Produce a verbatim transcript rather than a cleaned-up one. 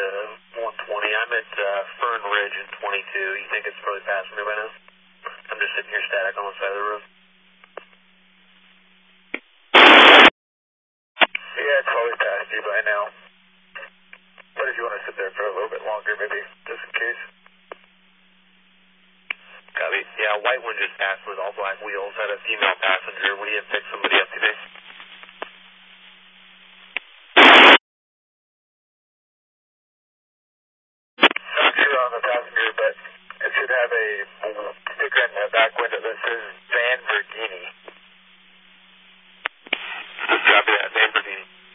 uh, one twenty. I'm at uh, Fern Ridge in twenty-two. You think it's probably passing me by now? I'm just sitting here static on the side of the road. Yeah, it's probably passed you by now. But if you want to sit there for a little bit longer, maybe, just in case. Copy. Yeah, white one just passed with all black wheels. Had a female passenger. We had picked somebody up today. Not sure on the passenger, but it should have a